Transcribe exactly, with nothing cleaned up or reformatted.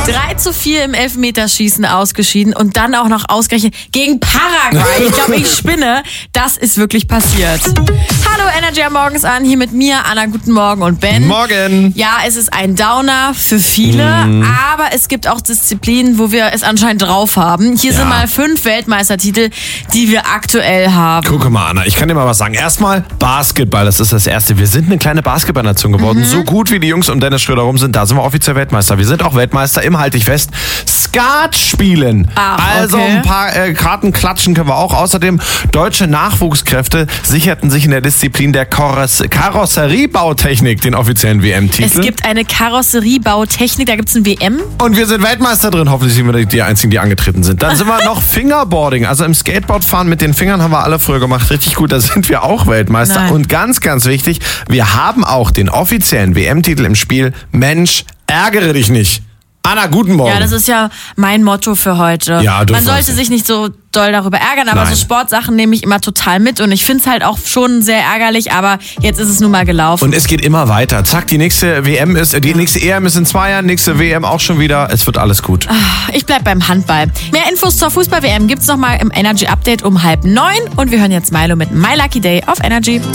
drei zu vier im Elfmeterschießen ausgeschieden und dann auch noch ausgerechnet gegen Paraguay. Ich glaube, ich spinne. Das ist wirklich passiert. Hallo Energy am Morgens an, hier mit mir, Anna, guten Morgen und Ben. Morgen. Ja, es ist ein Downer für viele, mm. aber es gibt auch Disziplinen, wo wir es anscheinend drauf haben. Hier ja. sind mal fünf Weltmeistertitel, die wir aktuell haben. Guck mal, Anna, ich kann dir mal was sagen. Erstmal Basketball, das ist das Erste. Wir sind eine kleine Basketballnation geworden. Mhm. So gut wie die Jungs um Dennis Schröder rum sind, da sind wir offiziell Weltmeister. Wir sind auch Weltmeister im, halt dich fest, Skat spielen. Ach, also okay. ein paar äh, Karten klatschen können wir auch. Außerdem deutsche Nachwuchskräfte sicherten sich in der Disziplin der Kaross- Karosseriebautechnik den offiziellen W M-Titel. Es gibt eine Karosseriebautechnik, da gibt es ein W M. Und wir sind Weltmeister drin. Hoffentlich sind wir die Einzigen, die angetreten sind. Dann sind wir noch Fingerboarding. Also im Skateboardfahren mit den Fingern haben wir alle früher gemacht. Richtig gut, da sind wir auch Weltmeister. Nein. Und ganz, ganz wichtig, wir haben auch den offiziellen W M-Titel im Spiel Mensch, ärgere dich nicht. Anna, guten Morgen. Ja, das ist ja mein Motto für heute. Ja, du Man sollte weißt. sich nicht so doll darüber ärgern, aber Nein. so Sportsachen nehme ich immer total mit und ich finde es halt auch schon sehr ärgerlich, aber jetzt ist es nun mal gelaufen. Und es geht immer weiter. Zack, die nächste W M ist, die nächste E M ist in zwei Jahren, nächste W M auch schon wieder. Es wird alles gut. Ich bleib beim Handball. Mehr Infos zur Fußball-W M gibt's nochmal im Energy Update um halb neun und wir hören jetzt Milo mit My Lucky Day auf Energy.